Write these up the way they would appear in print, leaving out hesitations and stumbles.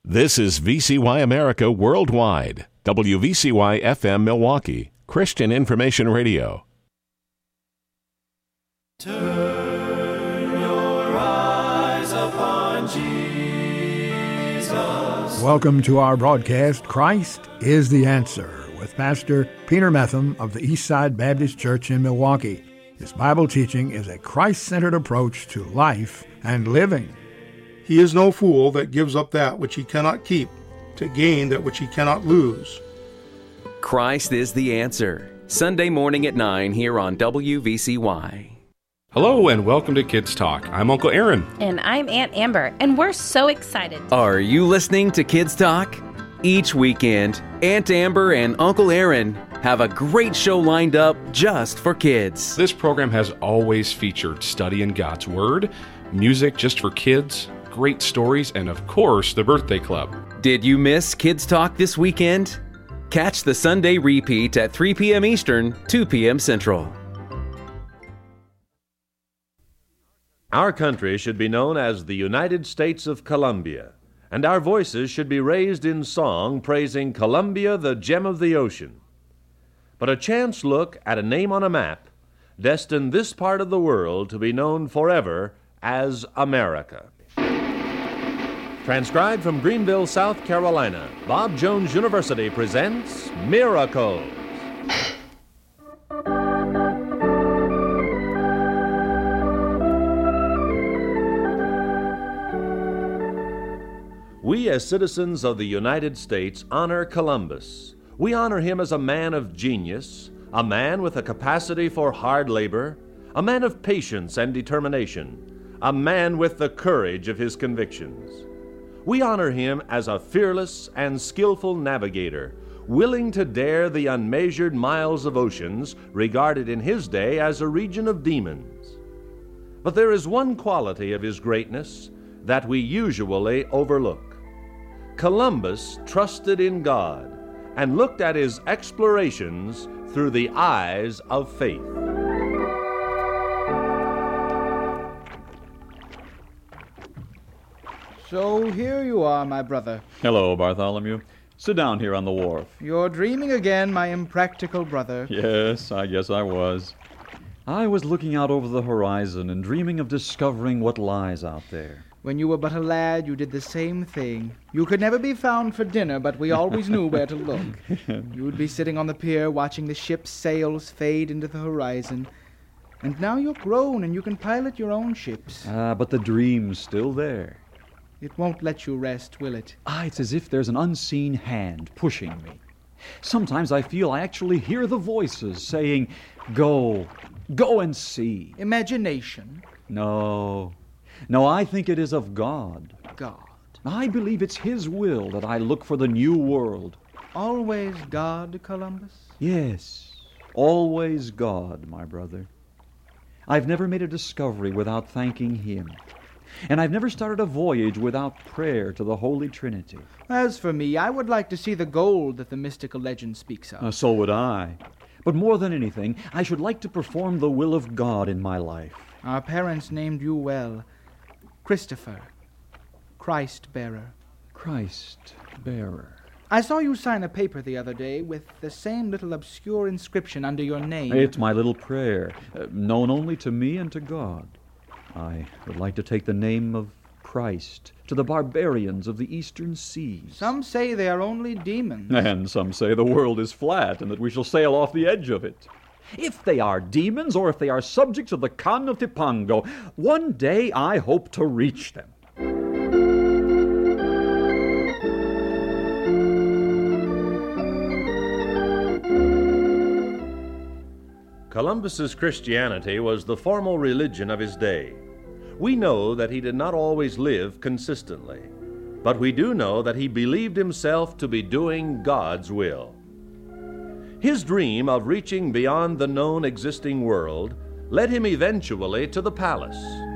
This is VCY America Worldwide, WVCY FM Milwaukee, Christian Information Radio. Turn your eyes upon Jesus. Welcome to our broadcast, Christ is the Answer, with Pastor Peter Metham of the Eastside Baptist Church in Milwaukee. His Bible teaching is a Christ-centered approach to life and living. He is no fool that gives up that which he cannot keep to gain that which he cannot lose. Christ is the Answer. Sunday morning at 9 here on WVCY. Hello and welcome to Kids Talk. I'm Uncle Aaron. And I'm Aunt Amber, and we're so excited. Are you listening to Kids Talk? Each weekend, Aunt Amber and Uncle Aaron have a great show lined up just for kids. This program has always featured study in God's Word, music just for kids, great stories, and of course, the Birthday Club. Did you miss Kids Talk this weekend? Catch the Sunday repeat at 3 p.m. Eastern, 2 p.m. Central. Our country should be known as the United States of Columbia, and our voices should be raised in song praising Columbia, the gem of the ocean. But a chance look at a name on a map destined this part of the world to be known forever as America. Transcribed from Greenville, South Carolina, Bob Jones University presents Miracles. We as citizens of the United States honor Columbus. We honor him as a man of genius, a man with a capacity for hard labor, a man of patience and determination, a man with the courage of his convictions. We honor him as a fearless and skillful navigator, willing to dare the unmeasured miles of oceans regarded in his day as a region of demons. But there is one quality of his greatness that we usually overlook. Columbus trusted in God and looked at his explorations through the eyes of faith. So here you are, my brother. Hello, Bartholomew. Sit down here on the wharf. You're dreaming again, my impractical brother. Yes, I guess I was. I was looking out over the horizon and dreaming of discovering what lies out there. When you were but a lad, you did the same thing. You could never be found for dinner, but we always knew where to look. You would be sitting on the pier watching the ship's sails fade into the horizon. And now you're grown and you can pilot your own ships. But the dream's still there. It won't let you rest, will it? It's as if there's an unseen hand pushing me. Sometimes I feel I actually hear the voices saying, "Go and see." Imagination? No, I think it is of God. God. I believe it's His will that I look for the new world. Always God, Columbus? Yes, always God, my brother. I've never made a discovery without thanking Him. And I've never started a voyage without prayer to the Holy Trinity. As for me, I would like to see the gold that the mystical legend speaks of. So would I. But more than anything, I should like to perform the will of God in my life. Our parents named you well. Christopher. Christ-bearer. Christ-bearer. I saw you sign a paper the other day with the same little obscure inscription under your name. It's my little prayer, known only to me and to God. I would like to take the name of Christ to the barbarians of the eastern seas. Some say they are only demons. And some say the world is flat and that we shall sail off the edge of it. If they are demons or if they are subjects of the Khan of Tipango, one day I hope to reach them. Columbus's Christianity was the formal religion of his day. We know that he did not always live consistently, but we do know that he believed himself to be doing God's will. His dream of reaching beyond the known existing world led him eventually to the palace.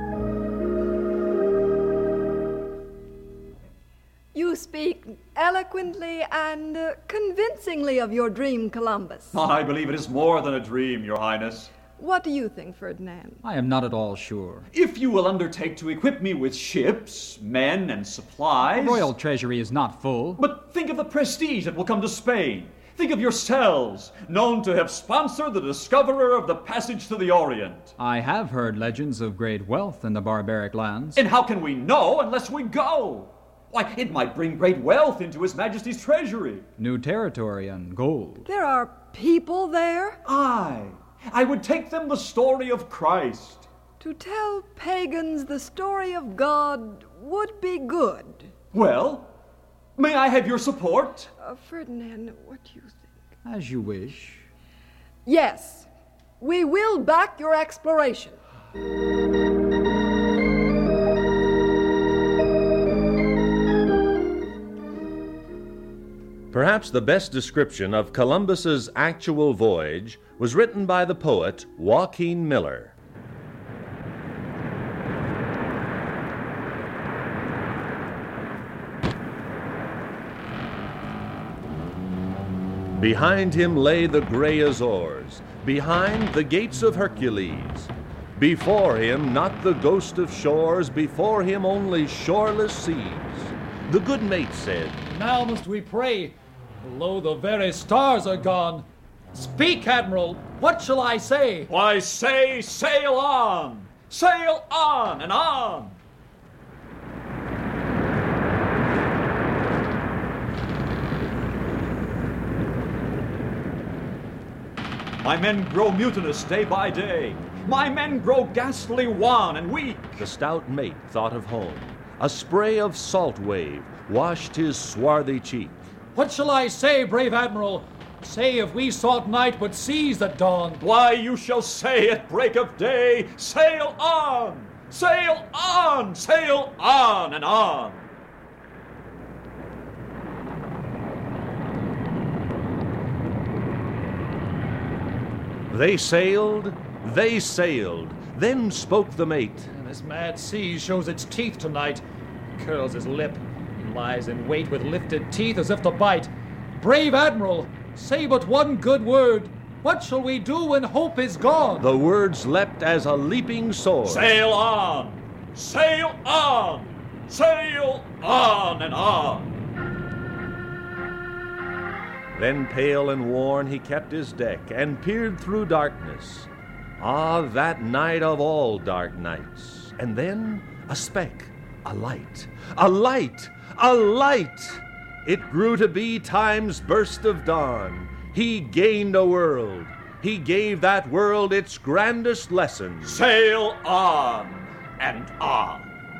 You speak eloquently and convincingly of your dream, Columbus. I believe it is more than a dream, Your Highness. What do you think, Ferdinand? I am not at all sure. If you will undertake to equip me with ships, men, and supplies... The royal treasury is not full. But think of the prestige that will come to Spain. Think of yourselves, known to have sponsored the discoverer of the passage to the Orient. I have heard legends of great wealth in the barbaric lands. And how can we know unless we go? Why, it might bring great wealth into His Majesty's treasury. New territory and gold. There are people there? Aye. I would take them the story of Christ. To tell pagans the story of God would be good. Well, may I have your support? Ferdinand, what do you think? As you wish. Yes, we will back your exploration. Perhaps the best description of Columbus's actual voyage was written by the poet Joaquin Miller. Behind him lay the gray Azores, behind the gates of Hercules. Before him not the ghost of shores, before him only shoreless seas. The good mate said, "Now must we pray. Lo, the very stars are gone. Speak, Admiral, what shall I say?" Why, say, sail on! Sail on and on! My men grow mutinous day by day. My men grow ghastly wan and weak. The stout mate thought of home. A spray of salt wave washed his swarthy cheek. "What shall I say, brave Admiral? Say if we sought night but seas at dawn." Why, you shall say at break of day, sail on! Sail on! Sail on and on! They sailed, then spoke the mate. "This mad sea shows its teeth tonight. Curls his lip, he lies in wait with lifted teeth as if to bite. Brave Admiral, say but one good word. What shall we do when hope is gone?" The words leapt as a leaping sword. Sail on! Sail on! Sail on and on! Then pale and worn he kept his deck and peered through darkness. Ah, that night of all dark nights. And then a speck, a light, a light, a light! It grew to be time's burst of dawn. He gained a world. He gave that world its grandest lesson. Sail on and on!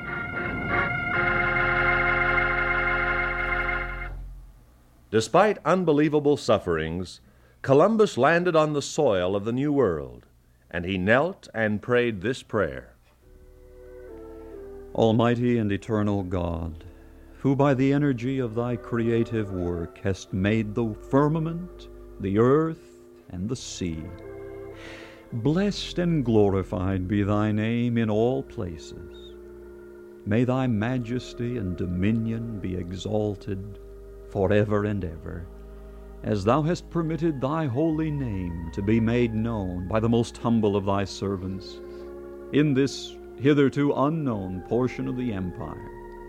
Despite unbelievable sufferings, Columbus landed on the soil of the New World, and he knelt and prayed this prayer. Almighty and eternal God, who by the energy of thy creative work hast made the firmament, the earth, and the sea, blessed and glorified be thy name in all places. May thy majesty and dominion be exalted forever and ever, as thou hast permitted thy holy name to be made known by the most humble of thy servants in this hitherto unknown portion of the empire.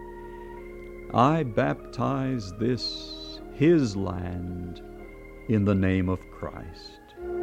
I baptize this his land in the name of Christ.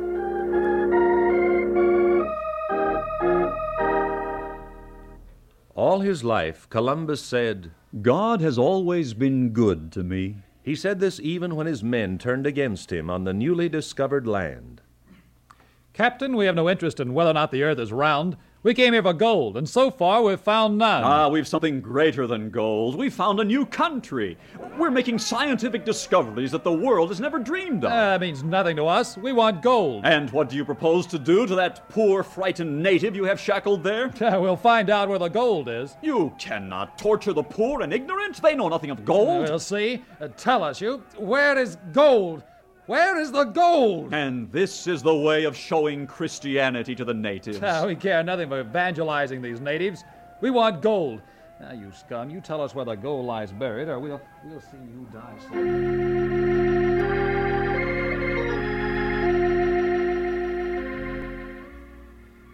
All his life, Columbus said, God has always been good to me. He said this even when his men turned against him on the newly discovered land. "Captain, we have no interest in whether or not the earth is round. We came here for gold, and so far we've found none." We've something greater than gold. We've found a new country. We're making scientific discoveries that the world has never dreamed of. That means nothing to us. We want gold. And what do you propose to do to that poor, frightened native you have shackled there? We'll find out where the gold is. You cannot torture the poor and ignorant. They know nothing of gold. We'll see. Tell us, where is gold? Where is the gold? And this is the way of showing Christianity to the natives. We care nothing for evangelizing these natives. We want gold. Now, you scum, you tell us where the gold lies buried, or we'll see you die slowly.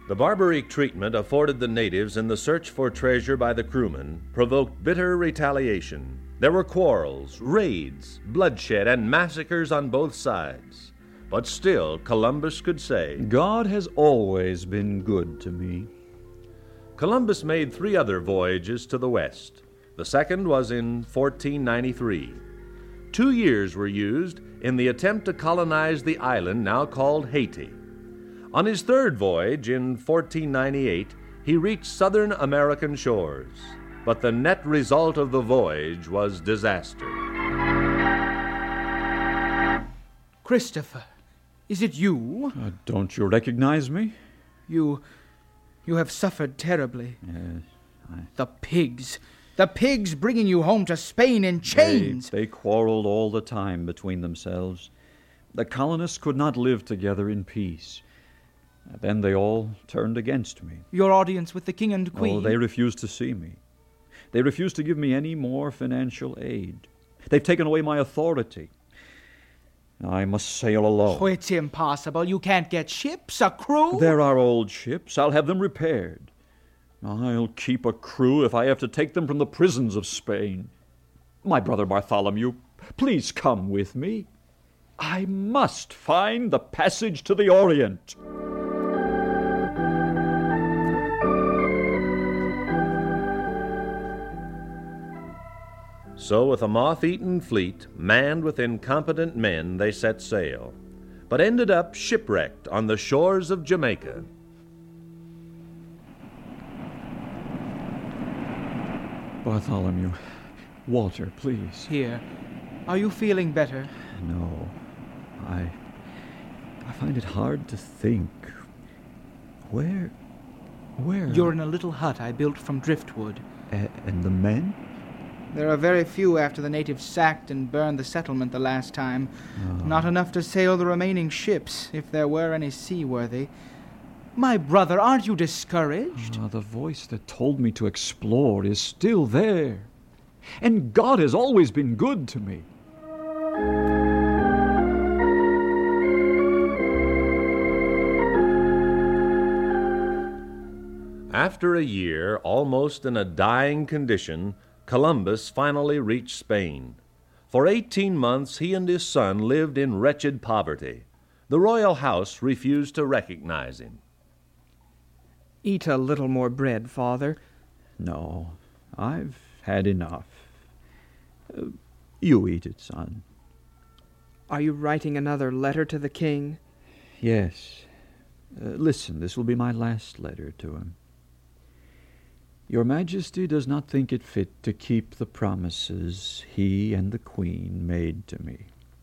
The barbaric treatment afforded the natives in the search for treasure by the crewmen provoked bitter retaliation. There were quarrels, raids, bloodshed, and massacres on both sides. But still, Columbus could say, God has always been good to me. Columbus made 3 other voyages to the west. The second was in 1493. 2 years were used in the attempt to colonize the island now called Haiti. On his third voyage in 1498, he reached southern American shores, but the net result of the voyage was disaster. Christopher, is it you? Don't you recognize me? You have suffered terribly. Yes, The pigs bringing you home to Spain in chains. They quarreled all the time between themselves. The colonists could not live together in peace. Then they all turned against me. Your audience with the king and queen? Oh, they refused to see me. They refused to give me any more financial aid. They've taken away my authority. I must sail alone. Oh, it's impossible. You can't get ships, a crew? There are old ships. I'll have them repaired. I'll keep a crew if I have to take them from the prisons of Spain. My brother Bartholomew, please come with me. I must find the passage to the Orient. So with a moth-eaten fleet, manned with incompetent men, they set sail, but ended up shipwrecked on the shores of Jamaica. Bartholomew, water, please. Here. Are you feeling better? No. I find it hard to think. Where? You're in a little hut I built from driftwood. And the men? There are very few after the natives sacked and burned the settlement the last time. Not enough to sail the remaining ships, if there were any seaworthy. My brother, aren't you discouraged? The voice that told me to explore is still there. And God has always been good to me. After a year, almost in a dying condition, Columbus finally reached Spain. For 18 months, he and his son lived in wretched poverty. The royal house refused to recognize him. Eat a little more bread, Father. No, I've had enough. You eat it, son. Are you writing another letter to the king? Yes. Listen, this will be my last letter to him. Your Majesty does not think it fit to keep the promises he and the Queen made to me.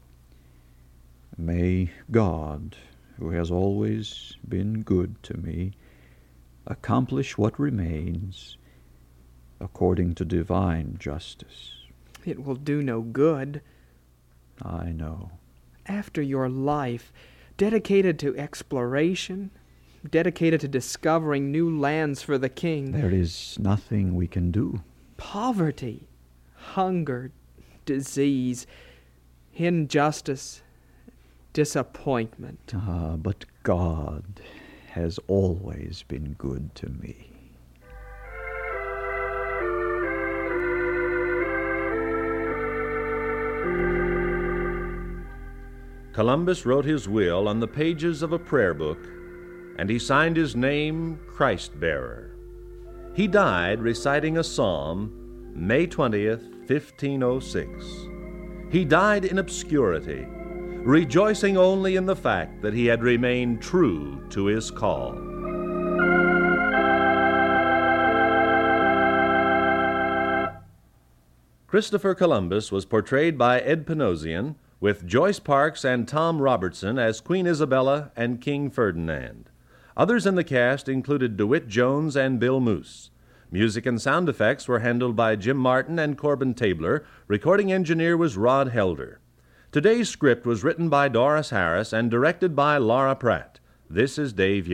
May God, who has always been good to me, accomplish what remains according to divine justice. It will do no good. I know. After your life, dedicated to exploration, dedicated to discovering new lands for the king. There is nothing we can do. Poverty, hunger, disease, injustice, disappointment. But God has always been good to me. Columbus wrote his will on the pages of a prayer book, and he signed his name Christ-bearer. He died reciting a psalm, May 20th, 1506. He died in obscurity, rejoicing only in the fact that he had remained true to his call. Christopher Columbus was portrayed by Ed Panosian, with Joyce Parks and Tom Robertson as Queen Isabella and King Ferdinand. Others in the cast included DeWitt Jones and Bill Moose. Music and sound effects were handled by Jim Martin and Corbin Tabler. Recording engineer was Rod Helder. Today's script was written by Doris Harris and directed by Laura Pratt. This is Dave Young.